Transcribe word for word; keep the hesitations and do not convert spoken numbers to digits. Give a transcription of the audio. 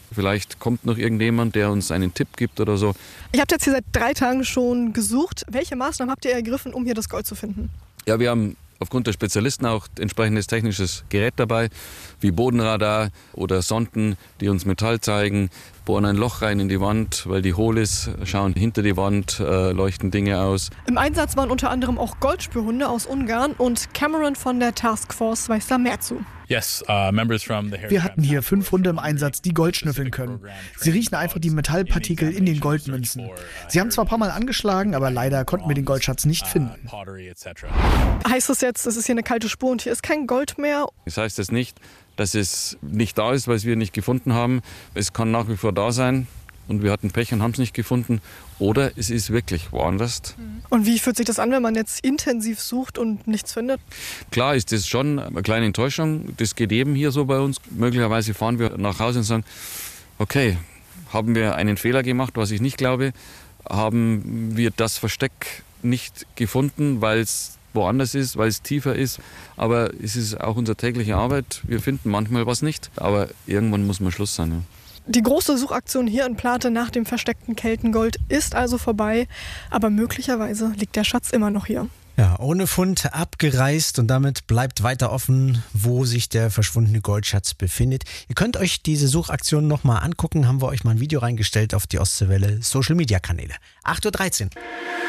Vielleicht kommt noch irgendjemand, der uns einen Tipp gibt oder so. Ihr habt jetzt hier seit drei Tagen schon gesucht. Welche Maßnahmen habt ihr ergriffen, um hier das Gold zu finden? Ja, wir haben aufgrund der Spezialisten auch entsprechendes technisches Gerät dabei, wie Bodenradar oder Sonden, die uns Metall zeigen, bohren ein Loch rein in die Wand, weil die hohl ist, schauen hinter die Wand, äh, leuchten Dinge aus. Im Einsatz waren unter anderem auch Goldspürhunde aus Ungarn und Cameron von der Taskforce weiß da mehr zu. Wir hatten hier fünf Hunde im Einsatz, die Gold schnüffeln können. Sie riechen einfach die Metallpartikel in den Goldmünzen. Sie haben zwar ein paar Mal angeschlagen, aber leider konnten wir den Goldschatz nicht finden. Heißt das jetzt, es ist hier eine kalte Spur und hier ist kein Gold mehr? Das heißt jetzt nicht, dass es nicht da ist, weil wir es nicht gefunden haben. Es kann nach wie vor da sein und wir hatten Pech und haben es nicht gefunden. Oder es ist wirklich woanders. Und wie fühlt sich das an, wenn man jetzt intensiv sucht und nichts findet? Klar ist das schon eine kleine Enttäuschung. Das geht eben hier so bei uns. Möglicherweise fahren wir nach Hause und sagen, okay, haben wir einen Fehler gemacht, was ich nicht glaube. Haben wir das Versteck nicht gefunden, weil es woanders ist, weil es tiefer ist. Aber es ist auch unsere tägliche Arbeit. Wir finden manchmal was nicht, aber irgendwann muss mal Schluss sein. Ja. Die große Suchaktion hier in Plate nach dem versteckten Keltengold ist also vorbei, aber möglicherweise liegt der Schatz immer noch hier. Ja, ohne Fund abgereist und damit bleibt weiter offen, wo sich der verschwundene Goldschatz befindet. Ihr könnt euch diese Suchaktion nochmal angucken, haben wir euch mal ein Video reingestellt auf die Ostseewelle Social Media Kanäle. acht Uhr dreizehn.